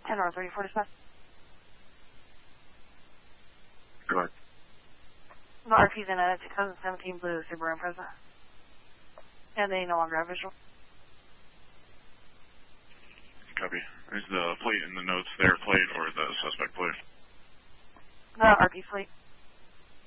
10 or 34 dispatch. Go ahead. The RP's in a 2017 blue Subaru Impreza. And they no longer have visual. Copy. Is the plate in the notes their plate or the suspect plate? The RP plate.